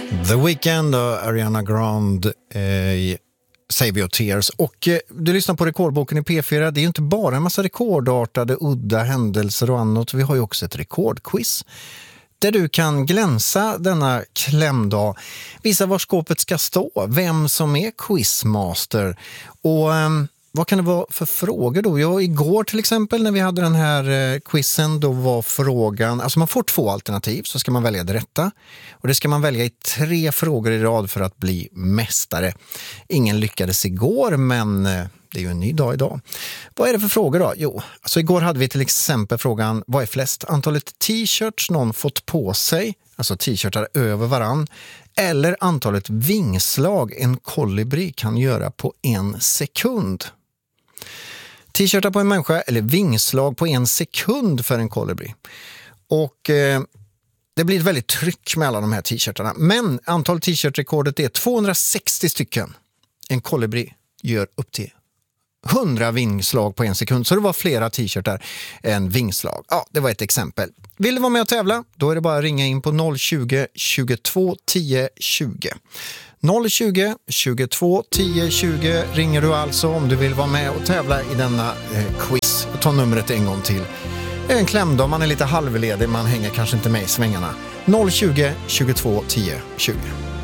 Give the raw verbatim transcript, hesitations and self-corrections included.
The Weeknd och Ariana Grande eh, Save Your Tears. Och eh, du lyssnar på Rekordboken i P fyra. Det är ju inte bara en massa rekordartade, udda händelser och annat. Vi har ju också ett rekordquiz där du kan glänsa denna klämdag, visa var skåpet ska stå, vem som är quizmaster. Och eh, vad kan det vara för frågor då? Ja, igår till exempel när vi hade den här eh, quizen, då var frågan, alltså man får två alternativ, så ska man välja det rätta. Och det ska man välja i tre frågor i rad för att bli mästare. Ingen lyckades igår, men eh, det är ju en ny dag idag. Vad är det för frågor då? Jo, alltså igår hade vi till exempel frågan, vad är flest? Antalet t-shirts någon fått på sig, alltså t-shirtar över varann, eller antalet vingslag en kolibri kan göra på en sekund. T-shirtar på en människa eller vingslag på en sekund för en kolibri. Och eh, det blir ett väldigt tryck med alla de här t-shirtarna. Men antalet t-shirtrekordet är tvåhundrasextio stycken. En kolibri gör upp till hundra vingslag på en sekund. Så det var flera t-shirtar än vingslag. Ja, det var ett exempel. Vill du vara med och tävla? Då är det bara att ringa in på noll tjugo, tjugotvå, tio, tjugo. noll tjugo, tjugotvå, tio, tjugo ringer du alltså om du vill vara med och tävla i denna eh, quiz. Ta numret en gång till. En klämdag, man är lite halvledig, man hänger kanske inte med i svängarna. noll tjugo, tjugotvå, tio, tjugo.